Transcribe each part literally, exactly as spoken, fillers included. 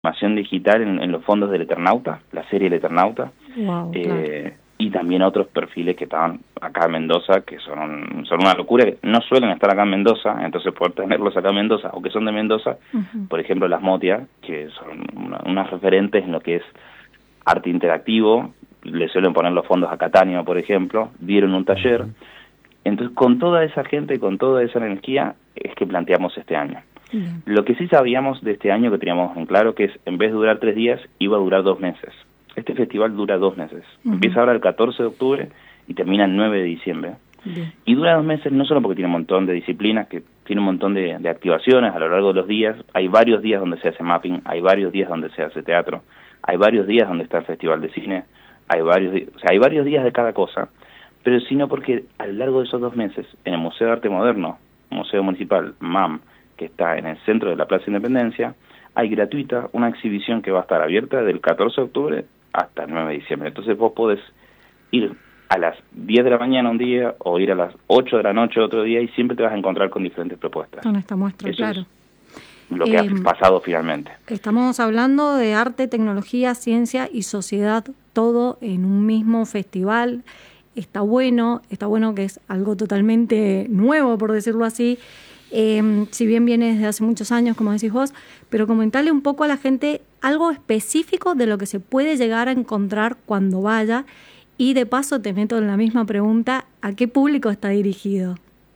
animación digital en, en los fondos del Eternauta, la serie El Eternauta, wow, eh, claro. y también otros perfiles que estaban acá en Mendoza, que son, son una locura, que no suelen estar acá en Mendoza, entonces poder tenerlos acá en Mendoza, o que son de Mendoza, Uh-huh. por ejemplo las Motia, que son una, unas referentes en lo que es arte interactivo, le suelen poner los fondos a Catania, por ejemplo, dieron un taller. Uh-huh. Entonces, con toda esa gente, con toda esa energía, es que planteamos este año. Bien. Lo que sí sabíamos de este año, que teníamos en claro, que es, en vez de durar tres días, iba a durar dos meses. Este festival dura dos meses. Uh-huh. Empieza ahora el catorce de octubre y termina el nueve de diciembre. Bien. Y dura dos meses no solo porque tiene un montón de disciplinas, que tiene un montón de, de activaciones a lo largo de los días. Hay varios días donde se hace mapping, hay varios días donde se hace teatro, hay varios días donde está el festival de cine, hay varios, o sea, hay varios días de cada cosa, pero sino porque a lo largo de esos dos meses, en el Museo de Arte Moderno, Museo Municipal M A M, que está en el centro de la Plaza Independencia, hay gratuita una exhibición que va a estar abierta del catorce de octubre hasta el nueve de diciembre. Entonces vos podés ir a las diez de la mañana un día o ir a las ocho de la noche otro día y siempre te vas a encontrar con diferentes propuestas. Con esta muestra, Eso claro. Es lo que eh, ha pasado finalmente. Estamos hablando de arte, tecnología, ciencia y sociedad, todo en un mismo festival. Está bueno, está bueno que es algo totalmente nuevo, por decirlo así, eh, si bien viene desde hace muchos años, como decís vos, pero comentarle un poco a la gente algo específico de lo que se puede llegar a encontrar cuando vaya, y de paso te meto en la misma pregunta, ¿a qué público está dirigido?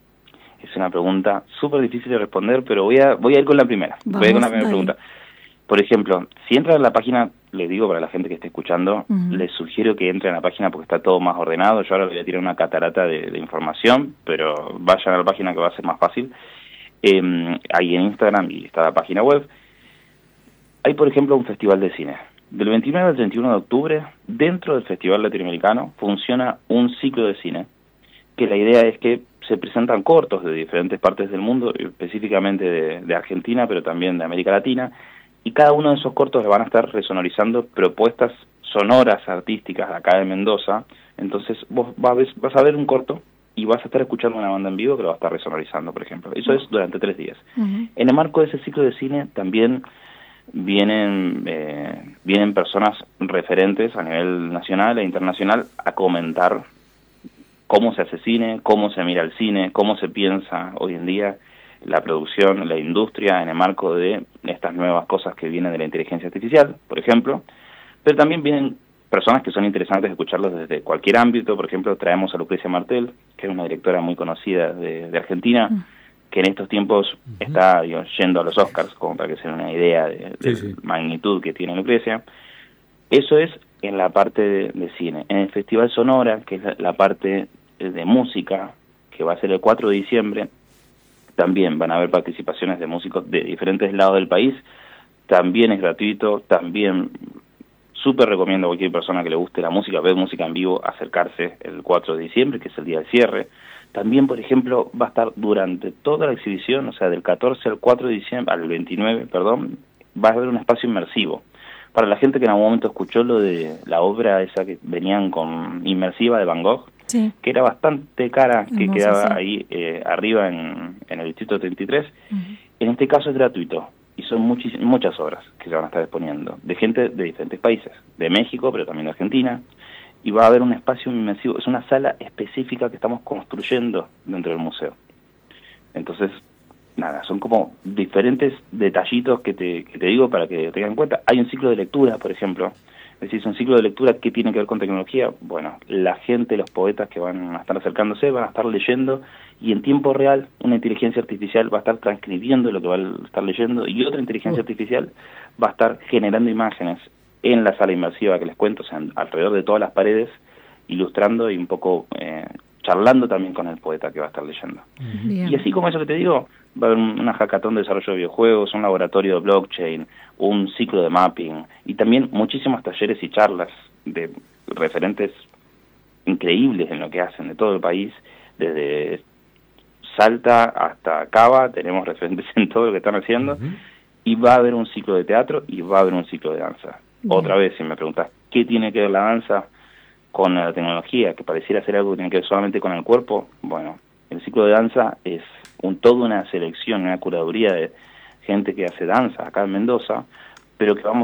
Es una pregunta súper difícil de responder, pero voy a voy a ir con la primera. Vamos, voy a ir con la primera dale. pregunta. Por ejemplo, si entran a la página, les digo para la gente que esté escuchando, Uh-huh. les sugiero que entren a la página porque está todo más ordenado. Yo ahora voy a tirar una catarata de, de información, pero vayan a la página que va a ser más fácil. Eh, ahí en Instagram y está la página web. Hay, por ejemplo, un festival de cine. Del veintinueve al treinta y uno de octubre, dentro del Festival Latinoamericano, funciona un ciclo de cine, que la idea es que se presentan cortos de diferentes partes del mundo, específicamente de, de Argentina, pero también de América Latina, y cada uno de esos cortos le van a estar resonorizando propuestas sonoras artísticas acá de Mendoza. Entonces vos vas a ver, vas a ver un corto y vas a estar escuchando una banda en vivo que lo va a estar resonorizando, por ejemplo. Eso es durante tres días. Uh-huh. En el marco de ese ciclo de cine también vienen eh, vienen personas referentes a nivel nacional e internacional a comentar cómo se hace cine, cómo se mira el cine, cómo se piensa hoy en día la producción, la industria en el marco de estas nuevas cosas que vienen de la inteligencia artificial, por ejemplo. Pero también vienen personas que son interesantes escucharlos desde cualquier ámbito. Por ejemplo, traemos a Lucrecia Martel, que es una directora muy conocida de, de Argentina, uh-huh. que en estos tiempos uh-huh. está digo, yendo a los Oscars, como para que se den una idea de, de sí, sí. la magnitud que tiene Lucrecia. Eso es en la parte de, de cine. En el Festival Sonora, que es la, la parte de música, que va a ser el cuatro de diciembre, también van a haber participaciones de músicos de diferentes lados del país. También es gratuito, también súper recomiendo a cualquier persona que le guste la música, ver música en vivo, acercarse el cuatro de diciembre, que es el día del cierre. También, por ejemplo, va a estar durante toda la exhibición, o sea, del catorce al cuatro de diciembre, al veintinueve, perdón, va a haber un espacio inmersivo. Para la gente que en algún momento escuchó lo de la obra esa que venían con inmersiva de Van Gogh, sí. que era bastante cara, que Hermosa, quedaba sí. ahí eh, arriba en, en el Distrito treinta y tres, uh-huh. en este caso es gratuito. Y son muchis, muchas obras que se van a estar exponiendo, de gente de diferentes países, de México, pero también de Argentina, y va a haber un espacio inmersivo, es una sala específica que estamos construyendo dentro del museo. Entonces, nada, son como diferentes detallitos que te, que te digo para que tengan en cuenta. Hay un ciclo de lectura, por ejemplo, es decir, es un ciclo de lectura que tiene que ver con tecnología. Bueno, la gente, los poetas que van a estar acercándose, van a estar leyendo, y en tiempo real una inteligencia artificial va a estar transcribiendo lo que va a estar leyendo, y otra inteligencia uh. artificial va a estar generando imágenes en la sala inmersiva que les cuento, o sea, alrededor de todas las paredes, ilustrando y un poco eh, charlando también con el poeta que va a estar leyendo. Bien. Y así como eso que te digo, va a haber una hackathon de desarrollo de videojuegos, un laboratorio de blockchain, un ciclo de mapping, y también muchísimos talleres y charlas de referentes increíbles en lo que hacen de todo el país, desde Salta hasta Cava, tenemos referentes en todo lo que están haciendo, uh-huh. y va a haber un ciclo de teatro y va a haber un ciclo de danza. Bien. Otra vez, si me preguntas, ¿qué tiene que ver la danza con la tecnología? Que pareciera ser algo que tiene que ver solamente con el cuerpo. Bueno, el ciclo de danza es un, toda una selección, una curaduría de gente que hace danza acá en Mendoza, pero que vamos